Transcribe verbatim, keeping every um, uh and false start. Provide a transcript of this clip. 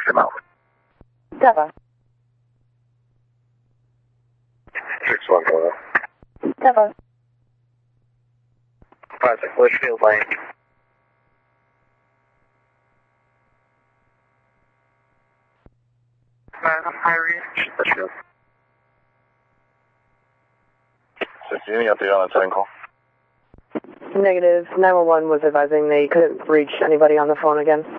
Mount. Deva. six one Deva. Deva. five six Litchfield Lane. five High Reach, Litchfield. sixty, any update on that second call? Negative. nine one one was advising they couldn't reach anybody on the phone again.